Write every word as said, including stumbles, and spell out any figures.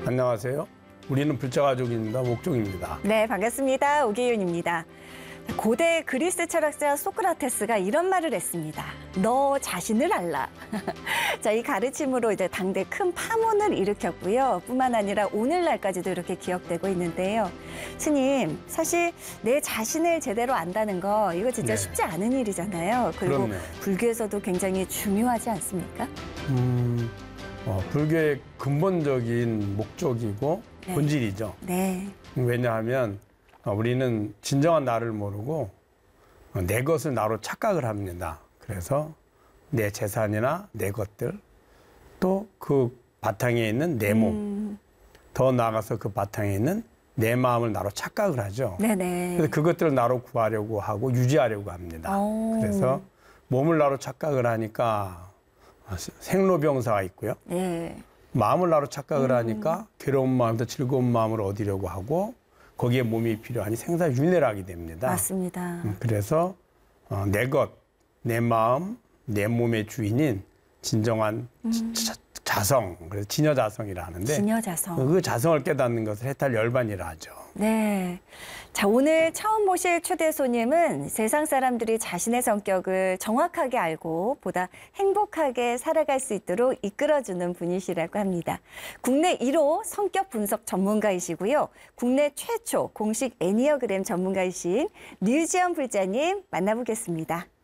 안녕하세요. 우리는 불자가족입니다. 목종입니다. 네, 반갑습니다. 오기윤입니다. 고대 그리스 철학자 소크라테스가 이런 말을 했습니다. 너 자신을 알라. 자, 이 가르침으로 이제 당대 큰 파문을 일으켰고요. 뿐만 아니라 오늘날까지도 이렇게 기억되고 있는데요. 스님, 사실 내 자신을 제대로 안다는 거 이거 진짜 네. 쉽지 않은 일이잖아요. 그리고 그럼요. 불교에서도 굉장히 중요하지 않습니까? 음, 어, 불교의 근본적인 목적이고 네. 본질이죠. 네. 왜냐하면 어, 우리는 진정한 나를 모르고 어, 내 것을 나로 착각을 합니다. 그래서 내 재산이나 내 것들, 또 그 바탕에 있는 내 몸, 음, 더 나아가서 그 바탕에 있는 내 마음을 나로 착각을 하죠. 네네. 그래서 그것들을 나로 구하려고 하고 유지하려고 합니다. 오. 그래서 몸을 나로 착각을 하니까 생로병사가 있고요. 네. 마음을 나로 착각을 음. 하니까 괴로운 마음도 즐거운 마음을 얻으려고 하고 거기에 몸이 필요하니 생사윤회를 하게 됩니다. 맞습니다. 음, 그래서 어, 내 것, 내 마음, 내 몸의 주인인 진정한 음. 자, 자성, 그래서 진여자성이라 하는데 진여자성. 그 자성을 깨닫는 것을 해탈열반이라 하죠. 네. 자, 오늘 처음 모실 초대 손님은 세상 사람들이 자신의 성격을 정확하게 알고 보다 행복하게 살아갈 수 있도록 이끌어주는 분이시라고 합니다. 국내 일 호 성격 분석 전문가이시고요. 국내 최초 공식 애니어그램 전문가이신 류지연 불자님 만나보겠습니다.